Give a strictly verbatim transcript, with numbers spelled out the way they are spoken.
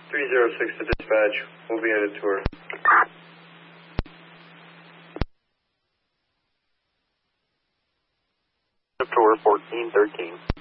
three zero six to dispatch. We'll be on a tour. Tour fourteen thirteen.